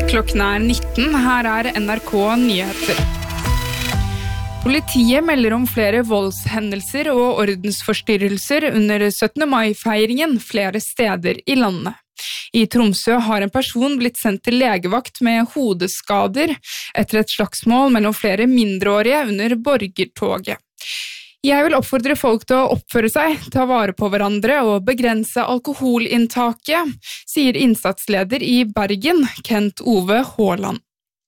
Klokken 19, her NRK Nyheter. Politiet melder om flere voldshendelser og ordensforstyrrelser under 17. mai-feiringen flere steder i landet. I Tromsø har en person blitt sendt til legevakt med hodeskader etter et slagsmål mellom flere mindreårige under borgertoget. Jeg vil oppfordre folk til å oppføre seg, ta vare på hverandre og begrense alkoholinntaket, sier innsatsleder i Bergen, Kent Ove Haaland.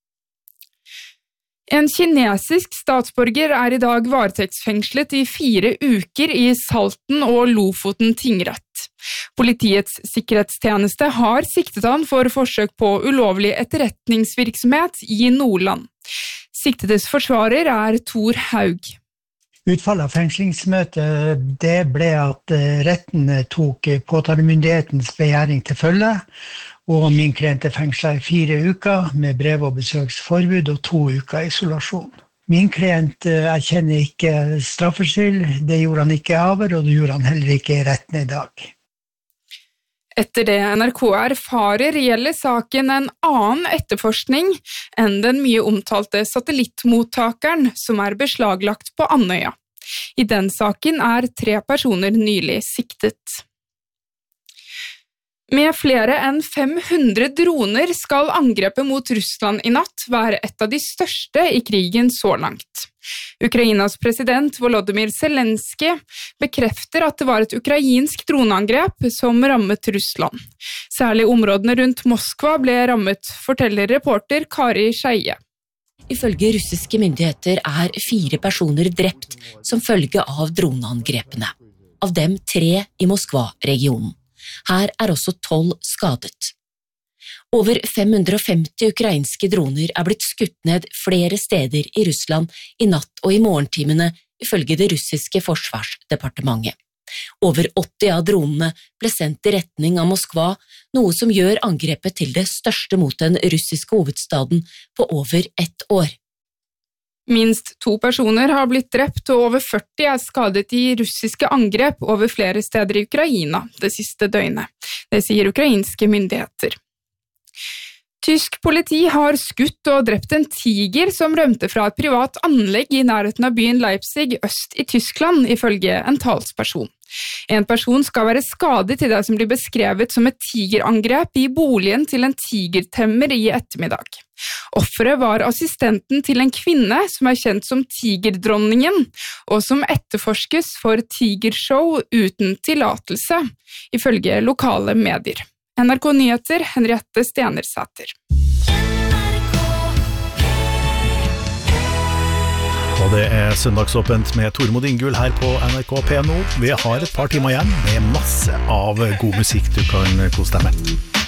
En kinesisk statsborger i dag varetektsfengslet i 4 uker i Salten og Lofoten tingrett. Politiets sikkerhetstjeneste har siktet han for forsøk på ulovlig etterretningsvirksomhet i Nordland. Siktedes forsvarer Tor Haug. Utfallet av fengslingsmøtet det ble at retten tok påtalemyndighetens begjæring til følge, og min klient fengslet i 4 uker med brev- og besøksforbud og 2 uker isolasjon. Min klient erkjenner ikke straffskyld, det gjorde han ikke over, og det gjorde han heller ikke i retten i dag. Etter det NRK erfarer gjelder saken en annen etterforskning enn den mye omtalte satellittmottakeren som beslaglagt på Andøya. I den saken 3 personer nylig siktet. Med flere enn 500 droner skal angrepet mot Russland i natt være et av de største i krigen så langt. Ukrainas president Volodymyr Zelensky bekrefter at det var et ukrainsk droneangrep som rammet Russland. Særlig områdene rundt Moskva ble rammet, forteller reporter Kari Skeie. Ifølge russiske myndigheter 4 personer drept som følge av droneangrepene. Av dem 3 i Moskva-regionen. Her også 12 skadet. Over 550 ukrainske droner blitt skutt ned flere steder i Russland i natt og i morgentimene, ifølge det russiske forsvarsdepartementet. Over 80 av dronene ble sendt i retning av Moskva, noe som gjør angrepet til det største mot den russiske hovedstaden på over 1 år. Minst 2 personer har blitt drept og over 40 skadet i russiske angrep over flere steder i Ukraina det siste døgnet. Det sier ukrainske myndigheter. Tysk politi har skutt og drept en tiger som rømte fra et privat anlegg i nærheten av byen Leipzig øst i Tyskland, ifølge en talsperson. En person skal være skadet i det som blir beskrevet som et tigerangrep i boligen til en tigertemmer i ettermiddag. Offeret var assistenten til en kvinne som kjent som Tigerdronningen, og som etterforskes for tigershow uten tillatelse, ifølge lokale medier. NRK Nyheter, Henriette Stenersæter. Og det søndagsåpent med Tormod Ingull her på NRK P1. Vi har et par timer igjen med masse av god musikk du kan kose deg med.